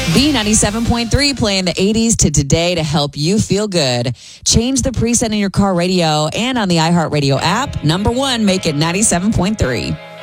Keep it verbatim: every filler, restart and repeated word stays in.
B ninety-seven point three playing the eighties to today to help you feel good. Change the preset in your car radio and on the iHeartRadio app. Number one, make it ninety-seven point three.